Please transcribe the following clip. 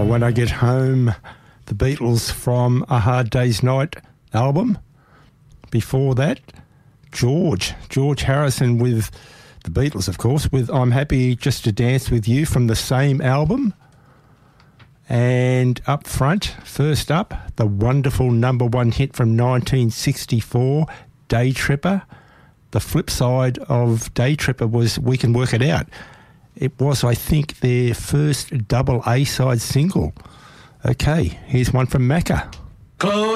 When I Get Home, the Beatles from A Hard Day's Night album. Before that, George Harrison with the Beatles, of course, with I'm Happy Just to Dance With You from the same album. And up front, first up, the wonderful number one hit from 1964, Day Tripper. The flip side of Day Tripper was We Can Work It Out. It was, I think, their first double A-side single. Okay, here's one from Macca. Close